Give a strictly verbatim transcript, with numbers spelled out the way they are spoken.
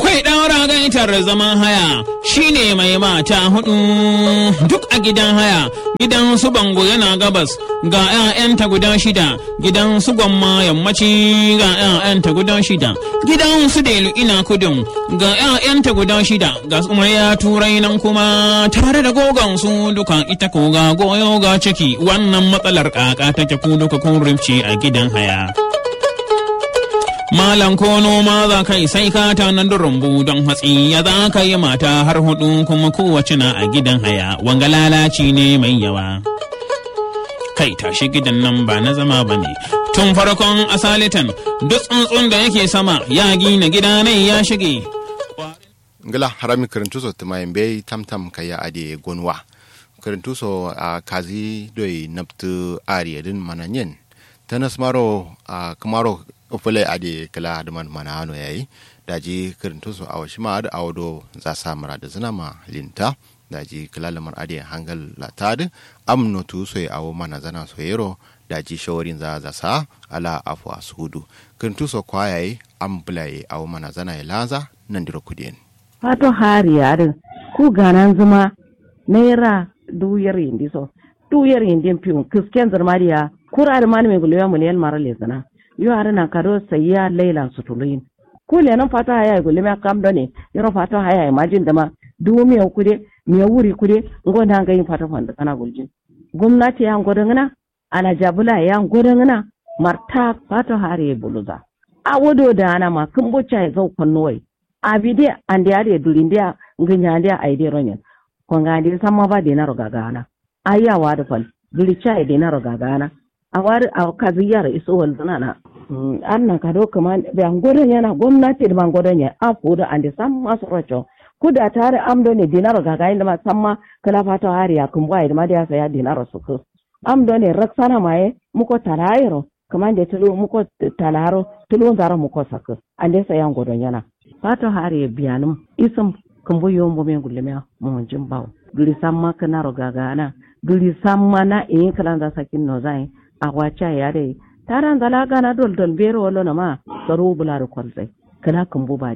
Akwai ɗaura gaitar zaman haya shine mai mata hudu duk a gidan haya. Gidan su Bango yana gabas ga 'ya'yanta guda shida. Gidan su Gwamma yammaci ga 'ya'yanta guda shida. Gidan su Delu ina kudin ga 'ya'yanta guda shida. Ga Umayya Turai nan kuma tare da gogon su duka ita ko ga goyo ga ciki. Wannan matsalar kaka take ku duka kun rifce a gidan haya. Malam ko noma za ka yi sai ka tanar da rumbu don hatsi ya za ka yi mata har hudu kuma kowace na a gidan haya wanga lalaci ne mai yawa. Kai tashi gidan nan ba na zama ba ne. Tun farkon asalitan duk tsuntsun da yake sama ya gina gida ne ya shige. Ngala harami karantuso tumayin bai tamtam kaya ade gonwa. Karantuso a kazi doi naptu ariyadin mananyen. Tanas maro a kamaro ofule ade kala hadman manano yayi daji karantuso a washima da awdo za samara da zinama linta daji kala lamar ade hangal latad amno tu soy awo mana zana soyero daji shawarin za za sa ala afu asudu karantuso kwayayi ambulaye awo mana zana ya laza nan diro kudin fato hari yarin ku ganan zuma naira duyar indi so duyar indi piun kisken zarmariya kura da mani mai gulewa muliyal mara lezana yo arana karo sayya leila sutuluin kule nan fata haya gulema kam done yoro fata haya imagine dama du mi kude mi wuri kude ngonda ga yin fata fanda kana guljin gwamnati ya ngodan ngana ana jabula ya ngodan ngana marta fata hare buluza a wodo da ana ma kumbo chai zo konnoi abide ande ade dulindia nganya ande aide ronyen ko ngandi samma ba de na roga gana ayawa da fal duli chai de na roga gana awar a kaziyar iso walzana na annan ka do kuma ban godon yana gwamnati da ban godon ya afu da ande sam masu rocho kuda tare amdo ne dinaro ga ga inda ma samma kala fata hari ya kun bai da ma da ya saya dinaro su ku amdo ne raksana mai muko talayro kuma da tulu muko talaro tulu zaro muko saka ande sayan godon yana fata hari biyanum isam kun boyo mo men gulle mo jin bawo duri samma kana roga ga na duri samma na e kala da sakin no zai awacha ya dai taran zalaga na dol dol bero wala na ma tsaro bular kwalsai kana kan buba